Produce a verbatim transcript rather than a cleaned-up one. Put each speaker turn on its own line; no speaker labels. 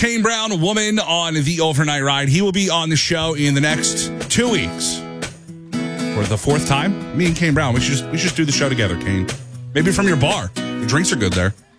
Kane Brown, a woman on the overnight ride. He will be on the show in the next two weeks. For the fourth time, me and Kane Brown, we should just, we should just do the show together, Kane. Maybe from your bar. The drinks are good there.